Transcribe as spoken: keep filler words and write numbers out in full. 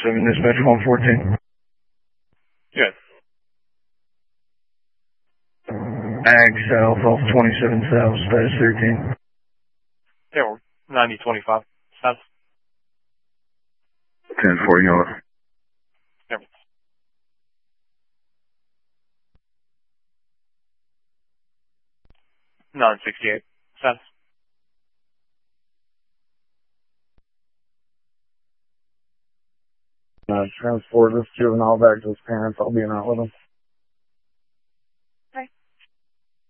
seven dispatch one fourteen. Good. Ag South off twenty-seven South, dispatch thirteen. Yeah, we're ninety twenty-five. South. ten four North. Yep. nine sixty-eight. South. Uh, transport this juvenile back to his parents. I'll be in out with him.